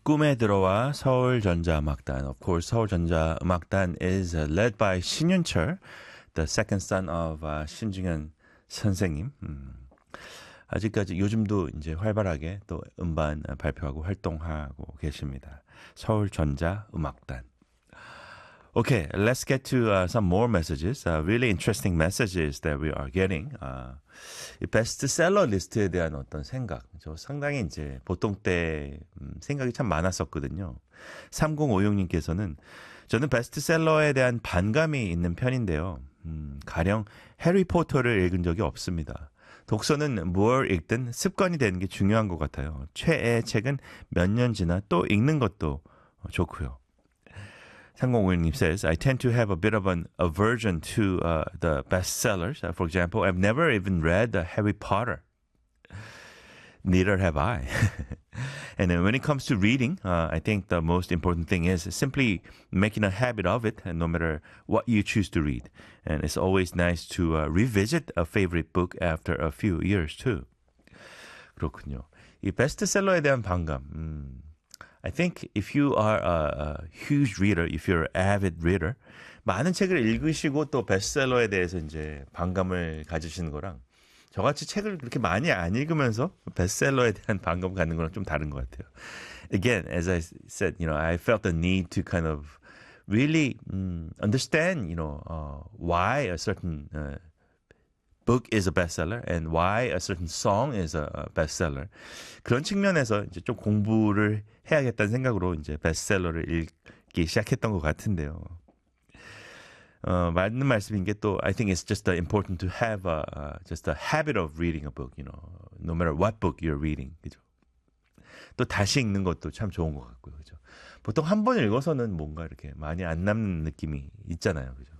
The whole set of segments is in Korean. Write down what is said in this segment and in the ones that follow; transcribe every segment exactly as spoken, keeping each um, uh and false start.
꿈에 들어와 서울전자음악단. Of course, 서울전자음악단 is led by 신윤철, the second son of uh, 신중현 선생님. 음. 아직까지 요즘도 이제 활발하게 또 음반 발표하고 활동하고 계십니다. 서울전자음악단. Okay, let's get to uh, some more messages. Uh, really interesting messages that we are getting. Uh, 이 베스트셀러 리스트에 대한 어떤 생각. 저 상당히 이제 보통 때 음, 생각이 참 많았었거든요. 삼공오육님께서는 저는 베스트셀러에 대한 반감이 있는 편인데요. 음, 가령 해리포터를 읽은 적이 없습니다. 독서는 뭘 읽든 습관이 되는 게 중요한 것 같아요. 최애 책은 몇 년 지나 또 읽는 것도 좋고요. 삼공오육님 says, I tend to have a bit of an aversion to uh, the bestsellers. Uh, for example, I've never even read uh, Harry Potter. Neither have I. And then when it comes to reading, uh, I think the most important thing is simply making a habit of it, and no matter what you choose to read. And it's always nice to uh, revisit a favorite book after a few years too. 그렇군요. 이 베스트셀러에 대한 반감. 음. I think if you are a, a huge reader, if you're an avid reader, 많은 책을 읽으시고 또 베스트셀러에 대해서 이제 반감을 가지시는 거랑 저같이 책을 그렇게 많이 안 읽으면서 베스트셀러에 대한 반감 갖는 거랑 좀 다른 것 같아요. Again, as I said, you know, I felt the need to kind of really um, understand, you know, uh, why a certain uh, book is a bestseller and why a certain song is a bestseller. 그런 측면에서 이제 좀 공부를 해야겠다는 생각으로 이제 베스트셀러를 읽기 시작했던 것 같은데요. 어, 맞는 말씀인 게 또 I think it's just important to have a, uh, just a habit of reading a book, you know, no matter what book you're reading, 그죠? 또 다시 읽는 것도 참 좋은 것 같고요, 그죠? 보통 한 번 읽어서는 뭔가 이렇게 많이 안 남는 느낌이 있잖아요, 그죠?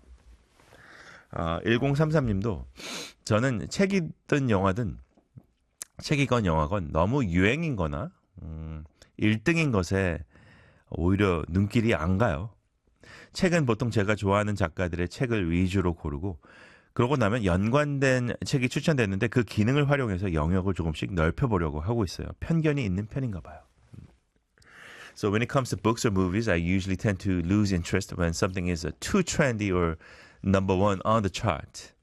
아, 일공삼삼님도 저는 책이든 영화든 책이건 영화건 너무 유행인 거나 음, 일 등인 것에 오히려 눈길이 안 가요. 책은 보통 제가 좋아하는 작가들의 책을 위주로 고르고 그러고 나면 연관된 책이 추천됐는데 그 기능을 활용해서 영역을 조금씩 넓혀보려고 하고 있어요. 편견이 있는 편인가 봐요. So when it comes to books or movies, I usually tend to lose interest when something is too trendy or number one on the chart.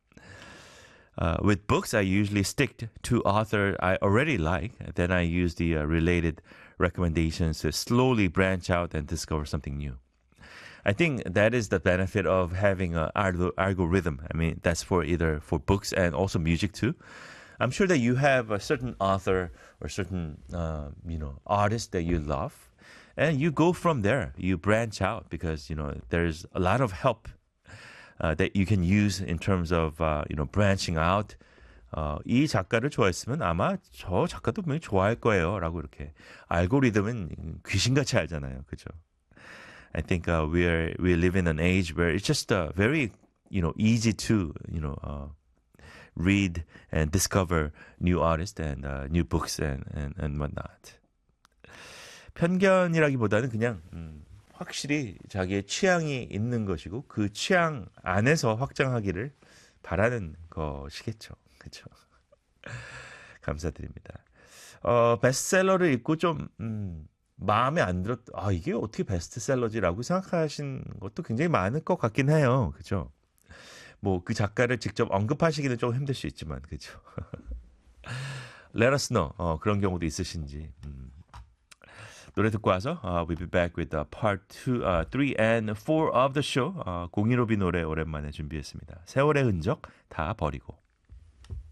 Uh, with books, I usually stick to author I already like. Then I use the uh, related recommendations to slowly branch out and discover something new. I think that is the benefit of having an algorithm. I mean, that's for either for books and also music too. I'm sure that you have a certain author or certain, uh, you know, artist that you love, and you go from there. You branch out because, you know, there's a lot of help Uh, that you can use in terms of uh, you know branching out. 어, 이 작가를 좋아했으면 아마 저 작가도 분명히 좋아할 거예요라고 이렇게 알고리즘은 귀신같이 알잖아요, 그죠? I think uh, we're we live in an age where it's just uh, very you know easy to you know uh, read and discover new artists and uh, new books and and and whatnot. 편견이라기보다는 그냥 음, 확실히 자기의 취향이 있는 것이고 그 취향 안에서 확장하기를 바라는 것이겠죠. 그렇죠? 감사드립니다. 어, 베스트셀러를 읽고 좀 음, 마음에 안 들었. 아 이게 어떻게 베스트셀러지라고 생각하신 것도 굉장히 많을 것 같긴 해요. 그렇죠? 뭐 그 작가를 직접 언급하시기는 좀 힘들 수 있지만 그렇죠? Let us know. 어, 그런 경우도 있으신지. 음. 노래 듣고 와서 uh, we'll be back with uh, part two, uh, three and four of the show. Uh, 공일오비 노래 오랜만에 준비했습니다. 세월의 흔적 다 버리고.